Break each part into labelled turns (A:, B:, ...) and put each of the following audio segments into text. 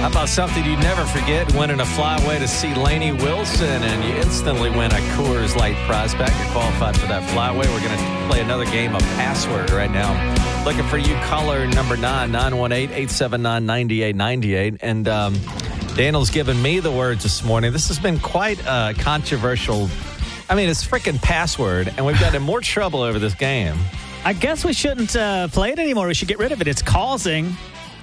A: How about something you never forget? Winning a flyaway to see Lainey Wilson, and you instantly win a Coors Light prize pack. You're qualified for that flyaway. We're going to play another game of Password right now. Looking for you, caller number 9, 918-879-9898. And Daniel's given me the words this morning. This has been quite controversial. I mean, it's freaking Password, and we've got in more trouble over this game.
B: I guess we shouldn't play it anymore. We should get rid of it. It's causing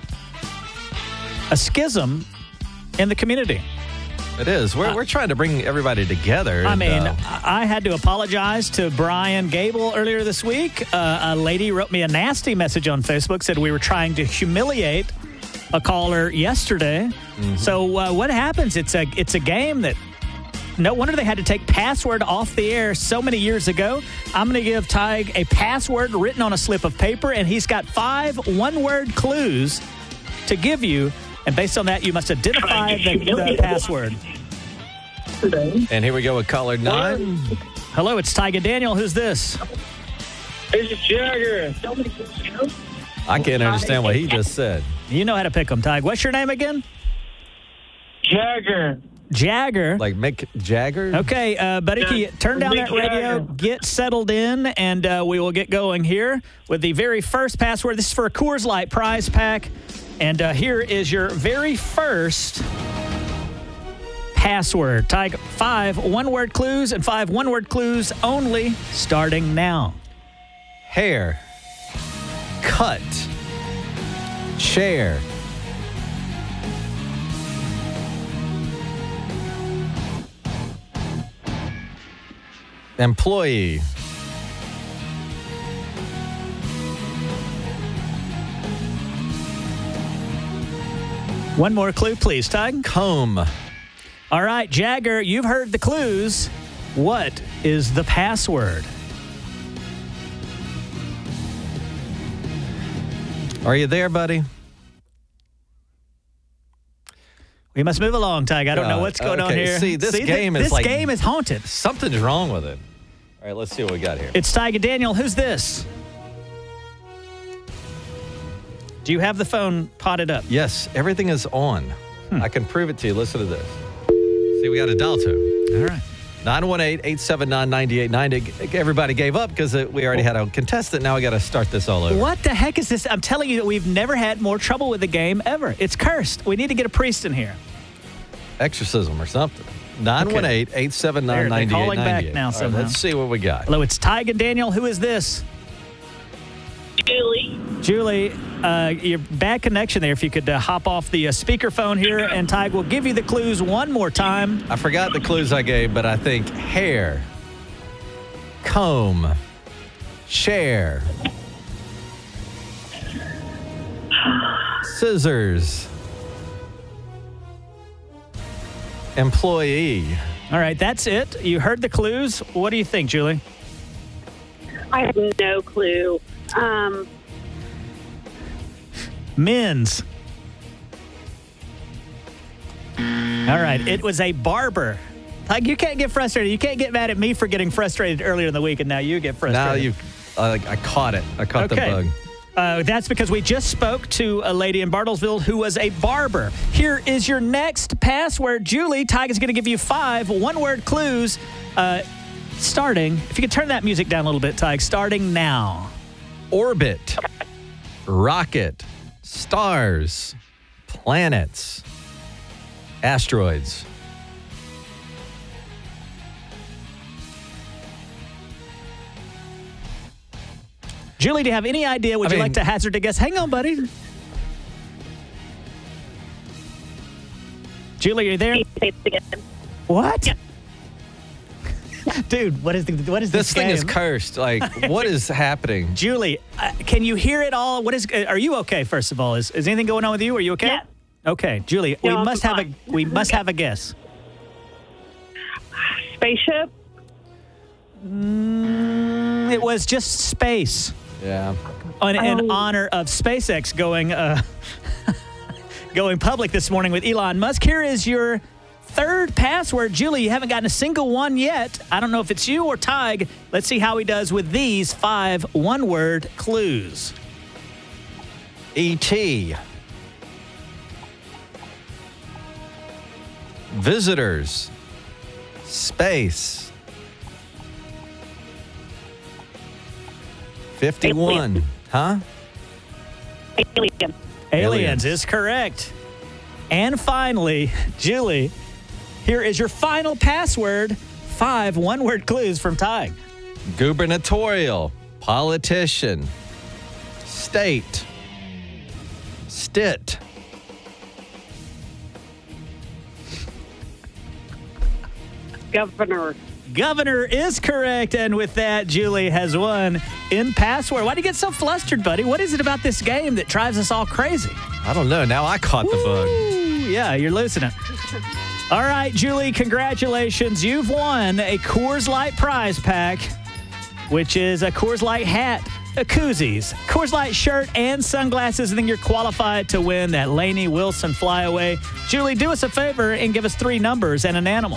B: a schism in the community.
A: It is. We're trying to bring everybody together.
B: I mean, I had to apologize to Brian Gable earlier this week. A lady wrote me a nasty message on Facebook, said we were trying to humiliate a caller yesterday. Mm-hmm. So what happens? It's a game that no wonder they had to take Password off the air so many years ago. I'm going to give Tig a password written on a slip of paper, and he's got 5 one-word clues to give you. And based on that, you must identify the password.
A: And here we go with caller 9.
B: Hello, it's Tig and Daniel. Who's this?
C: This is Jagger.
A: I can't understand what he just said.
B: You know how to pick them, Tig. What's your name again?
C: Jagger.
B: Jagger.
A: Like Mick Jagger?
B: Okay, buddy, can you turn down that radio, get settled in, and we will get going here with the very first password. This is for a Coors Light prize pack. And here is your very first password. Tig, 5 one-word clues and 5 one-word clues only, starting now.
A: Hair. Cut. Chair. Employee.
B: One more clue, please, Tig.
A: Comb.
B: All right, Jagger, you've heard the clues. What is the password?
A: Are you there, buddy?
B: We must move along, Tig. I don't know what's going on here.
A: See, this game is
B: this game is haunted.
A: Something's wrong with it. All right, let's see what we got here.
B: It's Tig and Daniel. Who's this? Do you have the phone potted up?
A: Yes, everything is on. I can prove it to you. Listen to this. See, we got a dial tone.
B: All right.
A: 918-879-9890. Everybody gave up because we already had a contestant. Now we got to start this all over.
B: What the heck is this? I'm telling you that we've never had more trouble with the game ever. It's cursed. We need to get a priest in here.
A: Exorcism or something. 918-879-9890.
B: They're calling back now
A: All
B: somehow.
A: right, let's see what we got.
B: Hello, it's Tig and Daniel. Who is this?
C: Julie.
B: Julie, your bad connection there. If you could hop off the speakerphone here, and Tig will give you the clues one more time.
A: I forgot the clues I gave, but I think hair, comb, chair, scissors, employee.
B: All right, that's it. You heard the clues. What do you think, Julie?
D: I have no clue.
B: Men's. All right, it was a barber. Like, you can't get frustrated. You can't get mad at me for getting frustrated earlier in the week, and now you get frustrated.
A: Now I caught it. I caught the bug.
B: That's because we just spoke to a lady in Bartlesville who was a barber. Here is your next password. Julie, Tig is going to give you 5 one-word clues starting. If you could turn that music down a little bit, Tig, starting now.
A: Orbit, rocket, stars, planets, asteroids.
B: Julie, do you have any idea? Would you like to hazard a guess? Hang on, buddy. Julie, are you there? What?
D: Yeah.
B: Dude, what is
A: This thing is cursed. Like, what is happening?
B: Julie, can you hear it all? Are you okay? First of all, is anything going on with you? Are you okay?
D: Yeah.
B: Okay, Julie,
D: No,
B: we must
D: I'm fine.
B: have a guess.
D: Spaceship?
B: It was just space.
A: Yeah.
B: In honor of SpaceX going public this morning with Elon Musk. Here is your third password. Julie, you haven't gotten a single one yet. I don't know if it's you or Tig. Let's see how he does with these 5 one-word clues.
A: E.T. visitors, space. 51. Huh?
D: Alien.
B: Aliens is correct. And finally, Julie, here is your final password. 5 one-word clues from Tig.
A: Gubernatorial, politician, state, stit.
D: Governor.
B: Governor is correct. And with that, Julie has won in password. Why do you get so flustered, buddy? What is it about this game that drives us all crazy?
A: I don't know. Now I caught the bug.
B: Ooh, yeah, you're losing it. All right, Julie, congratulations. You've won a Coors Light prize pack, which is a Coors Light hat, a koozies, Coors Light shirt, and sunglasses. And then you're qualified to win that Lainey Wilson flyaway. Julie, do us a favor and give us 3 numbers and an animal.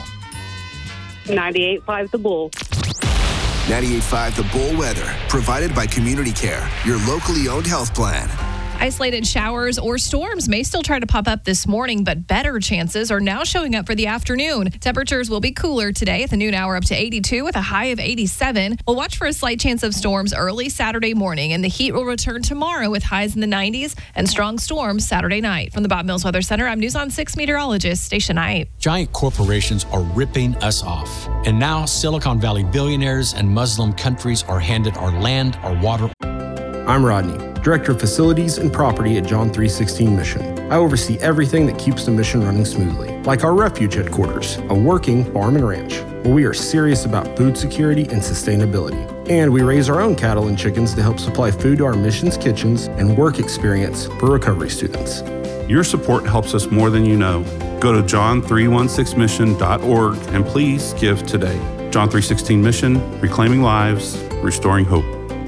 D: 98.5 The Bull.
E: 98.5 The Bull weather, provided by Community Care, your locally owned health plan.
F: Isolated showers or storms may still try to pop up this morning, but better chances are now showing up for the afternoon. Temperatures will be cooler today at the noon hour up to 82 with a high of 87. We'll watch for a slight chance of storms early Saturday morning, and the heat will return tomorrow with highs in the 90s and strong storms Saturday night. From the Bob Mills Weather Center, I'm News on 6 meteorologist Stacia Knight.
G: Giant corporations are ripping us off. And now Silicon Valley billionaires and Muslim countries are handed our land, our water.
H: I'm Rodney, Director of Facilities and Property at John 316 Mission. I oversee everything that keeps the mission running smoothly, like our refuge headquarters, a working farm and ranch, where we are serious about food security and sustainability. And we raise our own cattle and chickens to help supply food to our mission's kitchens and work experience for recovery students.
I: Your support helps us more than you know. Go to john316mission.org and please give today. John 316 Mission, reclaiming lives, restoring hope.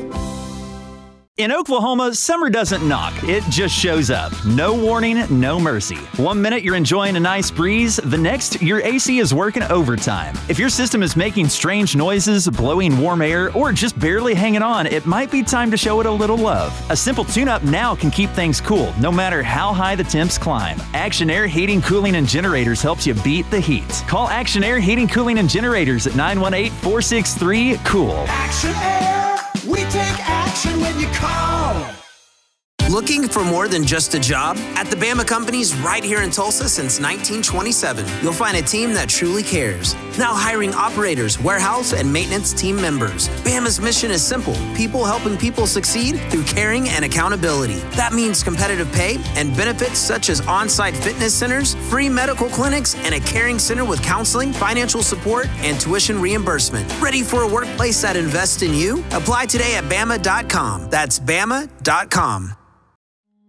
J: In Oklahoma, summer doesn't knock, it just shows up. No warning, no mercy. 1 minute you're enjoying a nice breeze, the next your AC is working overtime. If your system is making strange noises, blowing warm air, or just barely hanging on, it might be time to show it a little love. A simple tune-up now can keep things cool, no matter how high the temps climb. Action Air Heating, Cooling, and Generators helps you beat the heat. Call Action Air Heating, Cooling, and Generators at 918-463-COOL.
K: Action Air, we take action when you call.
L: Looking for more than just a job? At the Bama Companies right here in Tulsa since 1927, you'll find a team that truly cares. Now hiring operators, warehouse, and maintenance team members. Bama's mission is simple: people helping people succeed through caring and accountability. That means competitive pay and benefits such as on-site fitness centers, free medical clinics, and a caring center with counseling, financial support, and tuition reimbursement. Ready for a workplace that invests in you? Apply today at Bama.com. That's Bama.com.